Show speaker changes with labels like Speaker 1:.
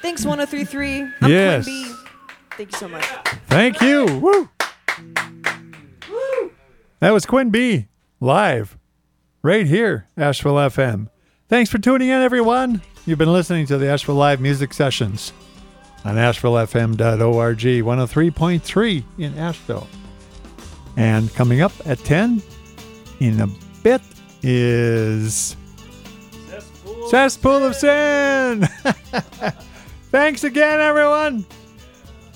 Speaker 1: Thanks, 103.3. I'm
Speaker 2: Yes.
Speaker 1: Quinn B. Thank you so much.
Speaker 2: Thank you. Woo. That was Quinn B. live right here, Asheville FM. Thanks for tuning in, everyone. You've been listening to the Asheville Live Music Sessions on AshevilleFM.org, 103.3 in Asheville. And coming up at 10 in a bit is Cesspool of Sin. Thanks again, everyone.